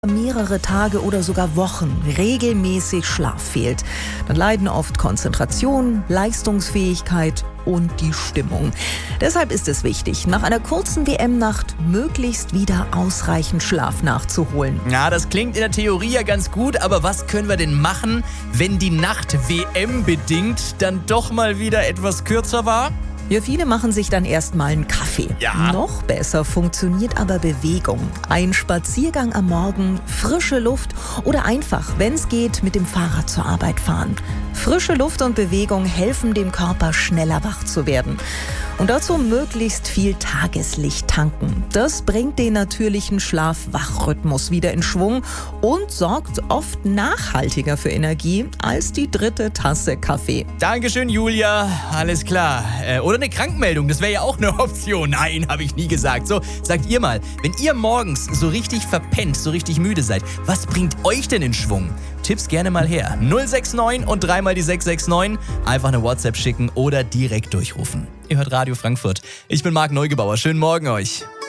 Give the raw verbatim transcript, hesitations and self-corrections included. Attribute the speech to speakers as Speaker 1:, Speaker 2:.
Speaker 1: mehrere Tage oder sogar Wochen regelmäßig Schlaf fehlt, dann leiden oft Konzentration, Leistungsfähigkeit und die Stimmung. Deshalb ist es wichtig, nach einer kurzen W M-Nacht möglichst wieder ausreichend Schlaf nachzuholen.
Speaker 2: Ja, das klingt in der Theorie ja ganz gut, aber was können wir denn machen, wenn die Nacht W M-bedingt dann doch mal wieder etwas kürzer war?
Speaker 1: Ja, viele machen sich dann erstmal einen Kaffee.
Speaker 2: Ja.
Speaker 1: Noch besser funktioniert aber Bewegung. Ein Spaziergang am Morgen, frische Luft oder einfach, wenn es geht, mit dem Fahrrad zur Arbeit fahren. Frische Luft und Bewegung helfen dem Körper, schneller wach zu werden. Und dazu möglichst viel Tageslicht tanken. Das bringt den natürlichen Schlaf-Wach-Rhythmus wieder in Schwung und sorgt oft nachhaltiger für Energie als die dritte Tasse Kaffee.
Speaker 2: Dankeschön, Julia. Alles klar. Äh, oder eine Krankmeldung, das wäre ja auch eine Option. Nein, habe ich nie gesagt. So, sagt ihr mal, wenn ihr morgens so richtig verpennt, so richtig müde seid, was bringt euch denn in Schwung? Tipps gerne mal her. null sechs neun und dreimal die sechs sechs neun. Einfach eine WhatsApp schicken oder direkt durchrufen. Ihr hört Radio Frankfurt. Ich bin Marc Neugebauer. Schönen Morgen euch.